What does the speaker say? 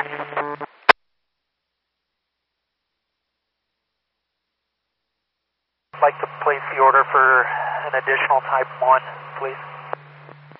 I'd like to place the order for an additional Type 1, please.